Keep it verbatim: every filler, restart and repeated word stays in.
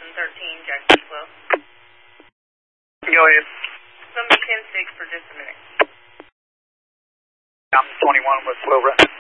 thousand thirteen, Jackson twelve. Go ahead. Somebody ten six for just a minute. I'm twenty-one with Slow Run.